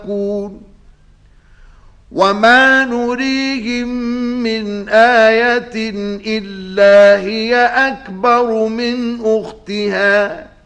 يتقون وما نريهم من آية إلا هي أكبر من أختها